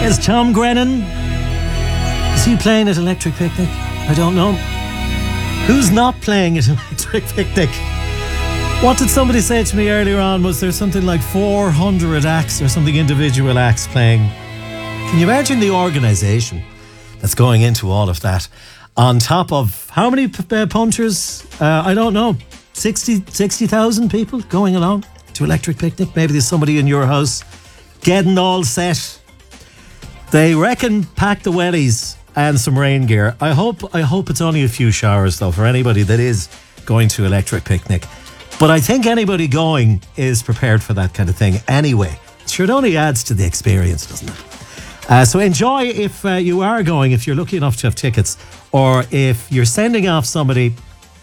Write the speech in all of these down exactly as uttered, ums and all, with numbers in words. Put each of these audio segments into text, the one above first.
Is Tom Grennan, is he playing at Electric Picnic? I don't know. Who's not playing at Electric Picnic? What did somebody say to me earlier on? Was there something like four hundred acts or something, individual acts playing? Can you imagine the organisation that's going into all of that? On top of how many p- uh, punters? Uh, I don't know. sixty thousand people going along to Electric Picnic. Maybe there's somebody in your house getting all set. They reckon pack the wellies and some rain gear. I hope I hope it's only a few showers though for anybody that is going to Electric Picnic. But I think anybody going is prepared for that kind of thing anyway. Sure, it only adds to the experience, doesn't it? Uh, so enjoy if uh, you are going, if you're lucky enough to have tickets, or if you're sending off somebody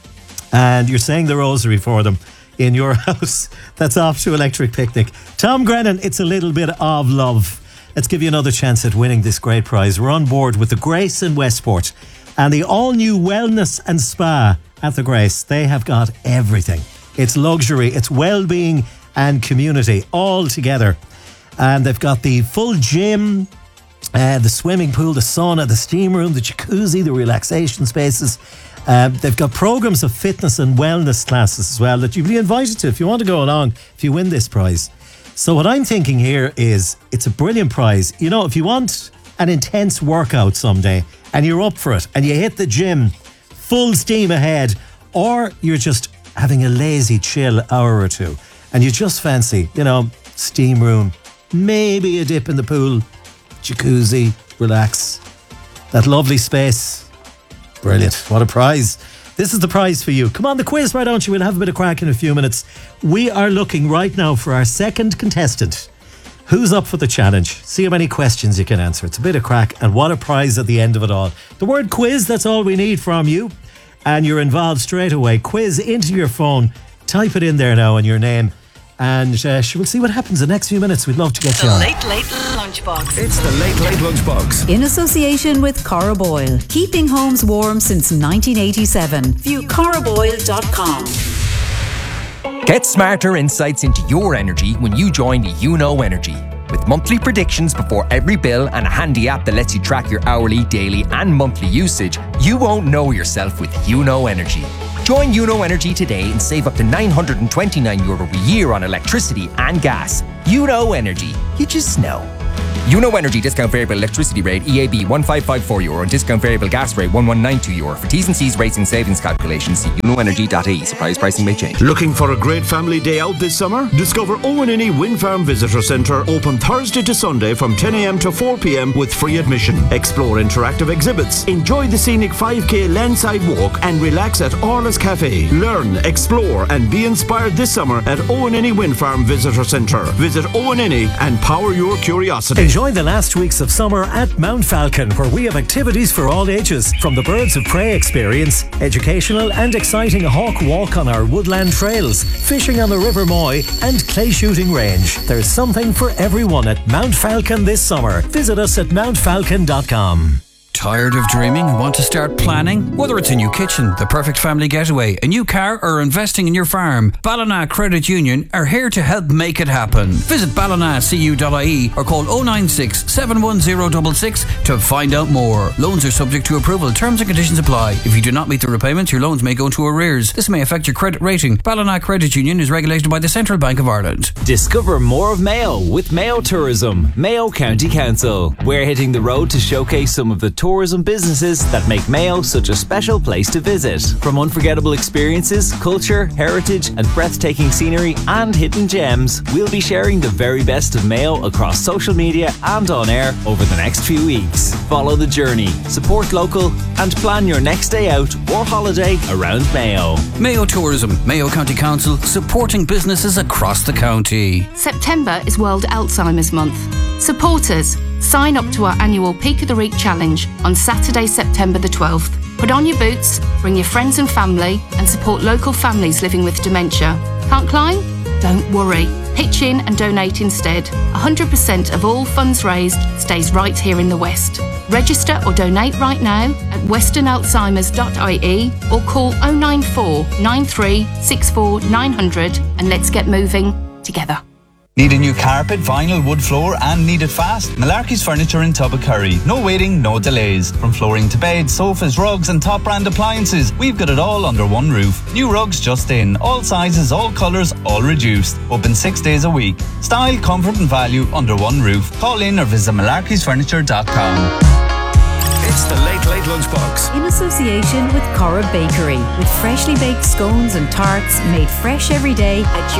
and you're saying the rosary for them in your house that's off to Electric Picnic. Tom Grennan, it's a little bit of love. Let's give you another chance at winning this great prize. We're on board with the Grace in Westport and the all-new Wellness and Spa at the Grace. They have got everything. It's luxury, it's well-being and community all together. And they've got the full gym, uh, the swimming pool, the sauna, the steam room, the jacuzzi, the relaxation spaces. Uh, they've got programs of fitness and wellness classes as well that you'll be invited to if you want to go along, if you win this prize. So what I'm thinking here is it's a brilliant prize. You know, if you want an intense workout someday and you're up for it and you hit the gym full steam ahead, or you're just having a lazy chill hour or two and you just fancy, you know, steam room, maybe a dip in the pool, jacuzzi, relax, that lovely space. Brilliant. What a prize. This is the prize for you. Come on, the quiz, why don't you? We'll have a bit of crack in a few minutes. We are looking right now for our second contestant. Who's up for the challenge? See how many questions you can answer. It's a bit of crack, and what a prize at the end of it all. The word quiz, that's all we need from you. And you're involved straight away. Quiz into your phone. Type it in there now and your name. And uh, we'll see what happens the next few minutes. We'd love to get the you on. The Late Late Lunchbox. It's the Late Late Lunchbox. In association with Cora Boyle. Keeping homes warm since nineteen eighty-seven. View cora boyle dot com. Get smarter insights into your energy when you join UNO Energy. With monthly predictions before every bill and a handy app that lets you track your hourly, daily and monthly usage, you won't know yourself with UNO Energy. Join UNO Energy today and save up to nine hundred twenty-nine euro a year on electricity and gas. UNO Energy. You just know. UNO Energy discount variable electricity rate E A B one five five four euro and discount variable gas rate one one nine two euro. For T's and C's rates and savings calculations, see uno energy dot I E. Surprise pricing may change. Looking for a great family day out this summer? Discover Owen Inny Wind Farm Visitor Centre, open Thursday to Sunday from ten a.m. to four p.m. with free admission. Explore interactive exhibits, enjoy the scenic five k landside walk and relax at Orla's Cafe. Learn, explore and be inspired this summer at Owen Inny Wind Farm Visitor Centre. Visit Owen Inny and power your curiosity. Enjoy the last weeks of summer at Mount Falcon, where we have activities for all ages, from the Birds of Prey experience, educational and exciting hawk walk on our woodland trails, fishing on the River Moy and clay shooting range. There's something for everyone at Mount Falcon this summer. Visit us at mount falcon dot com. Tired of dreaming and want to start planning? Whether it's a new kitchen, the perfect family getaway, a new car or investing in your farm, Ballina Credit Union are here to help make it happen. Visit ballina c u dot I E or call oh nine six, seven one zero six six to find out more. Loans are subject to approval. Terms and conditions apply. If you do not meet the repayments, your loans may go into arrears. This may affect your credit rating. Ballina Credit Union is regulated by the Central Bank of Ireland. Discover more of Mayo with Mayo Tourism, Mayo County Council. We're hitting the road to showcase some of the tourism businesses that make Mayo such a special place to visit. From unforgettable experiences, culture, heritage and breathtaking scenery and hidden gems, we'll be sharing the very best of Mayo across social media and on air over the next few weeks. Follow the journey, support local and plan your next day out or holiday around Mayo. Mayo Tourism, Mayo County Council, supporting businesses across the county. September is World Alzheimer's Month. Supporters, sign up to our annual Peak of the Week challenge on Saturday, September the twelfth. Put on your boots, bring your friends and family and support local families living with dementia. Can't climb? Don't worry. Pitch in and donate instead. one hundred percent of all funds raised stays right here in the West. Register or donate right now at western alzheimers dot I E or call oh nine four, nine three, six four nine hundred and let's get moving together. Need a new carpet, vinyl, wood floor and need it fast? Malarkey's Furniture in Tubbercurry. No waiting, no delays. From flooring to beds, sofas, rugs and top brand appliances, we've got it all under one roof. New rugs just in. All sizes, all colours, all reduced. Open six days a week. Style, comfort and value under one roof. Call in or visit malarkeys furniture dot com. It's the Late Late Lunchbox. In association with Corra Bakery, with freshly baked scones and tarts made fresh every day at